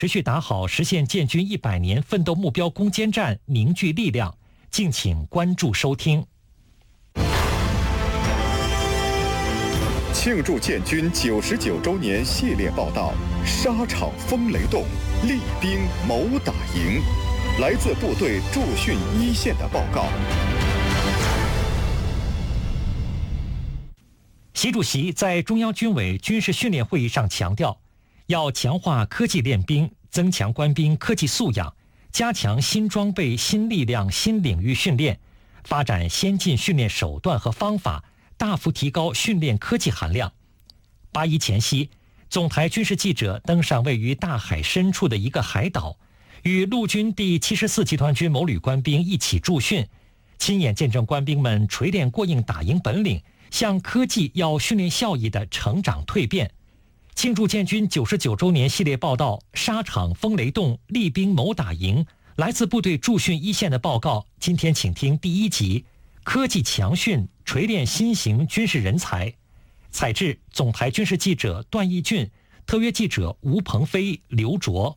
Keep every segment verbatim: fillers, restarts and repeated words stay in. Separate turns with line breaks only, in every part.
持续打好实现建军一百年奋斗目标攻坚战，凝聚力量。敬请关注收听。
庆祝建军九十九周年系列报道：沙场风雷动，厉兵谋打赢。来自部队驻训一线的报告。
习主席在中央军委军事训练会议上强调，要强化科技练兵，增强官兵科技素养，加强新装备、新力量、新领域训练，发展先进训练手段和方法，大幅提高训练科技含量。八一前夕，总台军事记者登上位于大海深处的一个海岛，与陆军第七十四集团军某旅官兵一起驻训，亲眼见证官兵们锤炼过硬打赢本领，向科技要训练效益的成长蜕变。庆祝建军九十九周年系列报道：沙场风雷动，厉兵谋打赢。来自部队驻训一线的报告，今天请听第一集：科技强训，锤炼新型军事人才。采制总台军事记者段义俊，特约记者吴鹏飞、刘卓。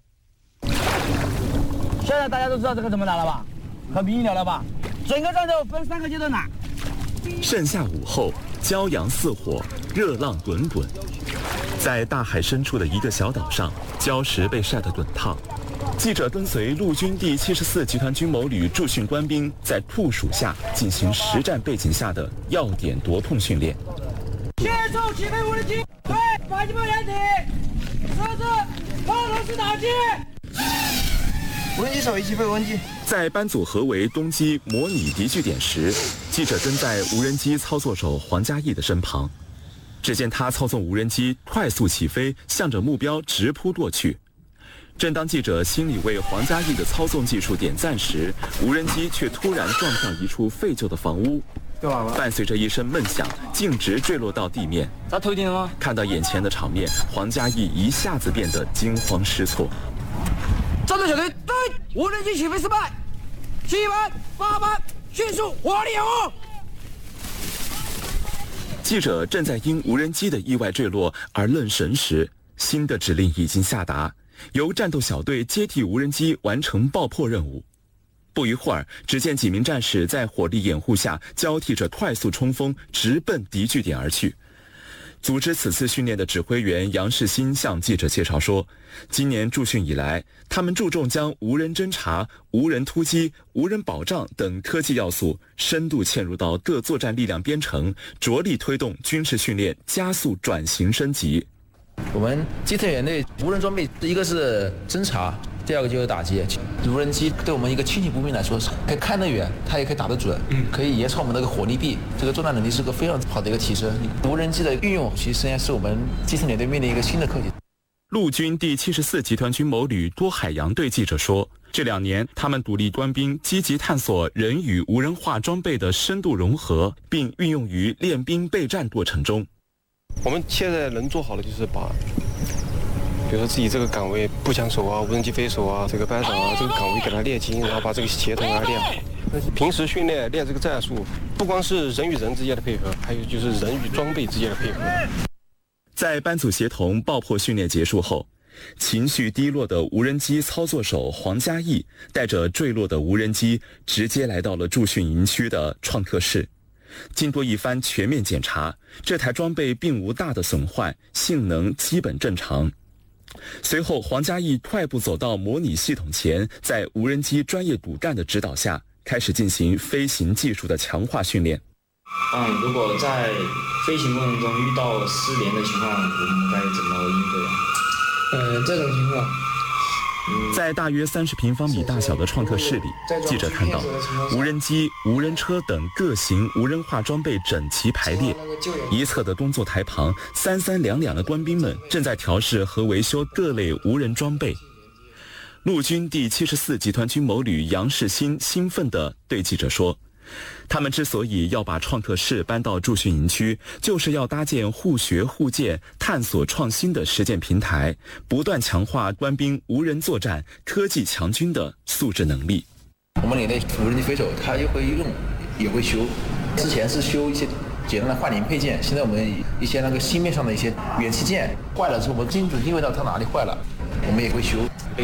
现在大家都知道这个怎么打了吧？很明了了吧？整个战斗分三个阶段打。
盛夏午后，骄阳似火，热浪滚滚。在大海深处的一个小岛上，礁石被晒得滚烫。记者跟随陆军第七十四集团军某旅驻训官兵，在酷暑下进行实战背景下的要点夺碰训练。
先手起飞无人机，对，反击炮掩体，设置炮头式打击。无人机手一起飞无人机。
在班组合围东击模拟敌据点时，记者跟在无人机操作手黄嘉毅的身旁。只见他操纵无人机快速起飞，向着目标直扑过去。正当记者心里为黄嘉毅的操纵技术点赞时，无人机却突然撞向一处废旧的房屋，伴随着一声闷响，径直坠落到地面。
咋头顶了吗？
看到眼前的场面，黄嘉毅一下子变得惊慌失措。
战斗小队，对，无人机起飞失败，七班、八班迅速火力掩护。
记者正在因无人机的意外坠落而愣神时，新的指令已经下达，由战斗小队接替无人机完成爆破任务。不一会儿，只见几名战士在火力掩护下交替着快速冲锋，直奔敌据点而去。组织此次训练的指挥员杨世新向记者介绍说，今年驻训以来，他们注重将无人侦察、无人突击、无人保障等科技要素深度嵌入到各作战力量编程，着力推动军事训练加速转型升级。
我们基特员队无人装备，一个是侦察，第二个就是打击。无人机对我们一个轻骑步兵来说，可以看得远，它也可以打得准，可以延长我们的个火力臂，这个作战能力是个非常好的一个提升。无人机的运用，其实实际上是我们基特联队面临一个新的课题。
陆军第七十四集团军某旅多海洋队记者说，这两年他们独立官兵积极探索人与无人化装备的深度融合，并运用于练兵备战过程中。
我们现在能做好的就是把，比如说自己这个岗位步枪手啊、无人机飞手啊、这个班长啊这个岗位给他练精，然后把这个协同啊练好。平时训练练这个战术，不光是人与人之间的配合，还有就是人与装备之间的配合。
在班组协同爆破训练结束后，情绪低落的无人机操作手黄嘉毅带着坠落的无人机，直接来到了驻训营区的创客室。经过一番全面检查，这台装备并无大的损坏，性能基本正常。随后，黄嘉毅快步走到模拟系统前，在无人机专业骨干的指导下，开始进行飞行技术的强化训练。
嗯，如果在飞行过程中遇到失联的情况，我们该怎么应对啊？
呃，这种情况。
在大约三十平方米大小的创客室里，记者看到无人机、无人车等各型无人化装备整齐排列。一侧的工作台旁，三三两两的官兵们正在调试和维修各类无人装备。陆军第七十四集团军某旅杨世新兴奋地对记者说，他们之所以要把创客室搬到驻训营区，就是要搭建互学互鉴、探索创新的实践平台，不断强化官兵无人作战、科技强军的素质能力。
我们连队无人机飞手，他也会用，也会修。之前是修一些简单的换零配件，现在我们一些那个芯片上的一些元器件坏了之后，我们精准定位到它哪里坏了， 我们也会修。